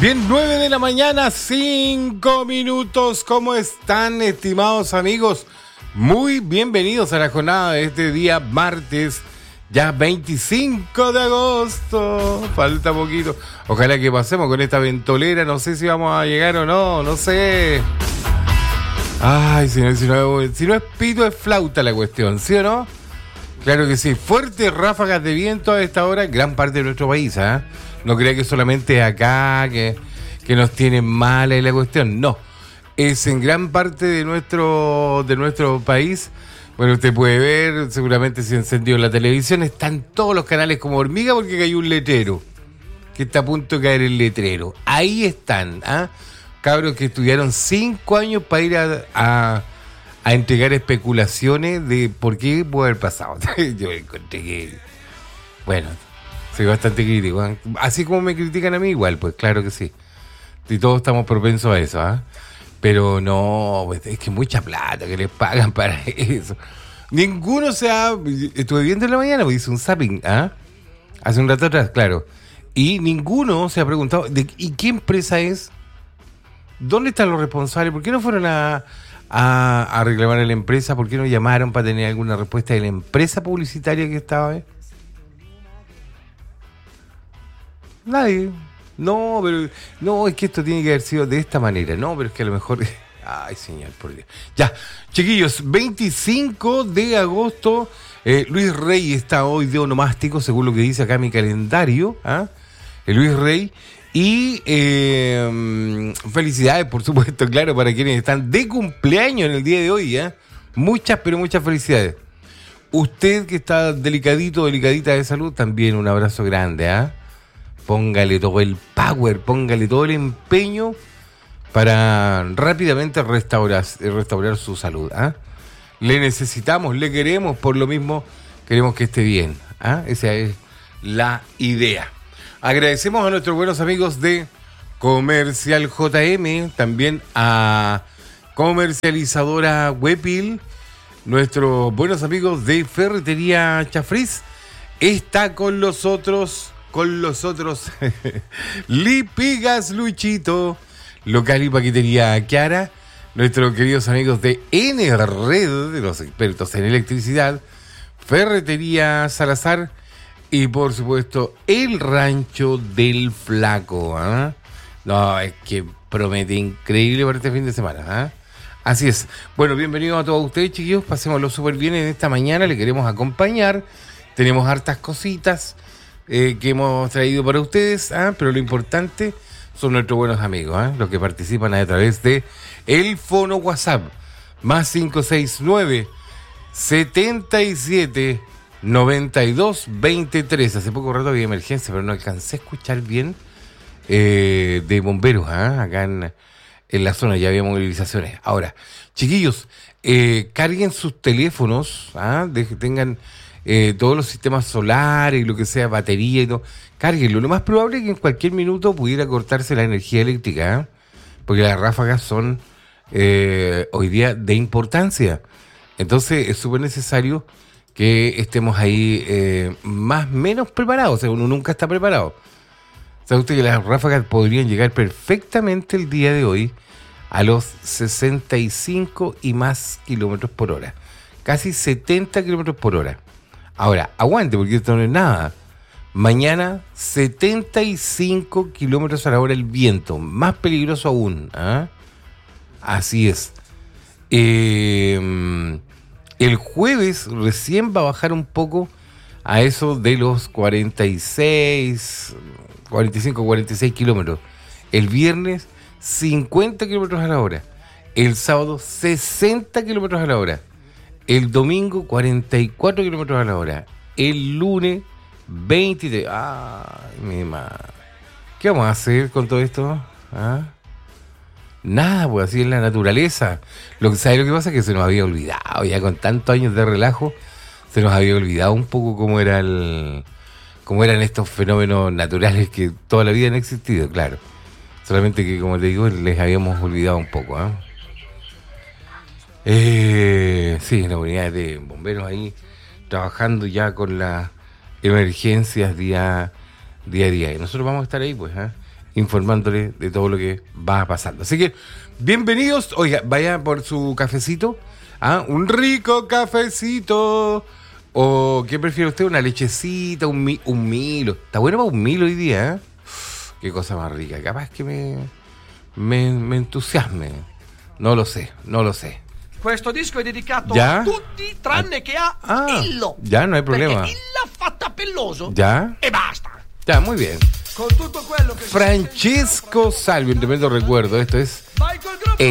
Bien, 9 de la mañana, 5 minutos. ¿Cómo están, estimados amigos? Muy bienvenidos a la jornada de este día martes, ya 25 de agosto. Falta poquito. Ojalá que pasemos con esta ventolera. No sé si vamos a llegar o no, no sé. Ay, si no es pito, es flauta la cuestión, ¿sí o no? Claro que sí. Fuertes ráfagas de viento a esta hora en gran parte de nuestro país, ¿ah? No crea que solamente acá que nos tienen mala la cuestión. No, es en gran parte de nuestro país. Bueno, usted puede ver, seguramente si encendió la televisión, están todos los canales como hormiga porque cayó un letrero. Que está a punto de caer el letrero. Ahí están, ¿ah? Cabros que estudiaron 5 años para ir a entregar especulaciones de por qué puede haber pasado. Yo encontré que... Bueno... Soy bastante crítico, ¿eh? Así como me critican a mí, igual, pues claro que sí. Y todos estamos propensos a eso, ¿ah? Pero no, pues, es que mucha plata que les pagan para eso. Ninguno se ha... Estuve viendo en la mañana, pues hice un zapping, ¿ah? Hace un rato atrás, claro. Y ninguno se ha preguntado, ¿y qué empresa es? ¿Dónde están los responsables? ¿Por qué no fueron a reclamar a la empresa? ¿Por qué no llamaron para tener alguna respuesta de la empresa publicitaria que estaba, Nadie. No, pero... No, es que esto tiene que haber sido de esta manera. No, pero es que a lo mejor... Ay, señor, por Dios. Ya, chiquillos, 25 de agosto. Luis Rey está hoy de onomástico, según lo que dice acá mi calendario. Luis Rey. Y felicidades, por supuesto, claro, para quienes están de cumpleaños en el día de hoy. Muchas, pero muchas felicidades. Usted que está delicadito, delicadita de salud, también un abrazo grande, Póngale todo el power, póngale todo el empeño para rápidamente restaurar su salud. Le necesitamos, le queremos, por lo mismo queremos que esté bien. Esa es la idea. Agradecemos a nuestros buenos amigos de Comercial JM, también a Comercializadora Wepil, nuestros buenos amigos de Ferretería Chafriz. Está con nosotros Lipigas Luchito, local y paquetería Kiara, nuestros queridos amigos de N-Red, de los expertos en electricidad, Ferretería Salazar y por supuesto el Rancho del Flaco. No, es que promete increíble para este fin de semana. Así es. Bueno, bienvenidos a todos ustedes, chiquillos, pasémoslo súper bien en esta mañana, le queremos acompañar, tenemos hartas cositas que hemos traído para ustedes, pero lo importante son nuestros buenos amigos, los que participan a través de el fono WhatsApp, más 569 77 92 23. Hace poco rato había emergencia, pero no alcancé a escuchar bien de bomberos, acá en la zona ya había movilizaciones. Ahora, chiquillos, carguen sus teléfonos, tengan todos los sistemas solares y lo que sea, batería y todo, cárguenlo. Lo más probable es que en cualquier minuto pudiera cortarse la energía eléctrica, porque las ráfagas son hoy día de importancia. Entonces es súper necesario que estemos ahí más o menos preparados. O sea, uno nunca está preparado. ¿Sabe usted que las ráfagas podrían llegar perfectamente el día de hoy a los 65 y más kilómetros por hora? Casi 70 kilómetros por hora. Ahora, aguante, porque esto no es nada. Mañana, 75 kilómetros a la hora el viento. Más peligroso aún. Así es. El jueves recién va a bajar un poco a eso de los 45, 46 kilómetros. El viernes, 50 kilómetros a la hora. El sábado, 60 kilómetros a la hora. El domingo, 44 kilómetros a la hora. El lunes, 23. ¡Ay, mi madre! ¿Qué vamos a hacer con todo esto? Nada, pues así es la naturaleza. ¿Sabe lo que pasa? Es que se nos había olvidado, ya con tantos años de relajo, se nos había olvidado un poco cómo eran estos fenómenos naturales que toda la vida han existido, claro. Solamente que, como te digo, les habíamos olvidado un poco, Sí, la unidad de bomberos ahí trabajando ya con las emergencias día a día. Y nosotros vamos a estar ahí, pues, informándole de todo lo que va pasando. Así que, bienvenidos. Oiga, vaya por su cafecito. Un rico cafecito. ¿O qué prefiere usted? ¿Una lechecita? ¿Un Milo? Está bueno para un Milo hoy día, ¿eh? Qué cosa más rica. Capaz que me entusiasme. Non lo sé. Questo disco è dedicato Già? a tutti tranne che a Illo. Ya, no hay problema. Perché Illo fa tappelloso. Ya. E basta. Ya, muy bien. Con tutto quello che Francesco Salvi, un tremendo recuerdo. Esto es vai col gruppo.